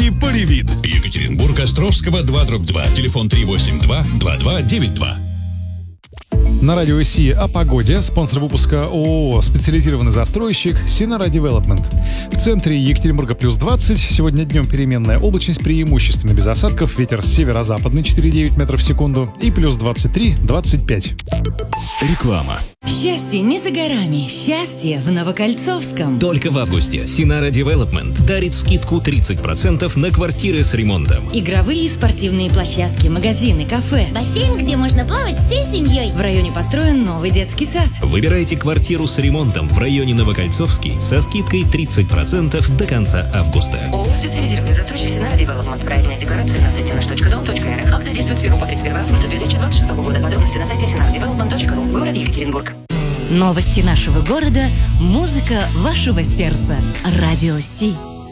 Марки «Поревит». Екатеринбург, Островского, 2/2. Телефон 382-2292. На радио СИ о погоде. Спонсор выпуска ООО «Специализированный застройщик» Синара Девелопмент. В центре Екатеринбурга плюс 20. Сегодня днем переменная облачность, преимущественно без осадков. Ветер северо-западный 4,9 метров в секунду. И плюс 23-25. Реклама. Счастье не за горами. Счастье в Новокольцовском. Только в августе Синара Девелопмент дарит скидку 30% на квартиры с ремонтом. Игровые и спортивные площадки, магазины, кафе. Бассейн, где можно плавать всей семьей. В районе построен новый детский сад. Выбирайте квартиру с ремонтом в районе Новокольцовский со скидкой 30% до конца августа. ООО «Специализированный застройщик Синара Девелопмент». Проектная декларация на сайте nаш.дом.рф. Акты действуют с 1 по 31 августа 2026 года. Подробности на сайте sinaradevelopment.ru. Город Екатеринбург. Новости нашего города, музыка вашего сердца. Радио СИ.